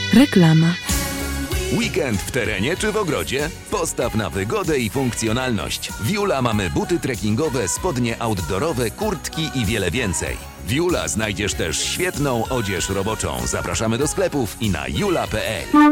Reklama. Weekend w terenie czy w ogrodzie? Postaw na wygodę i funkcjonalność. W Jula mamy buty trekkingowe, spodnie outdoorowe, kurtki i wiele więcej. W Jula znajdziesz też świetną odzież roboczą. Zapraszamy do sklepów i na jula.pl.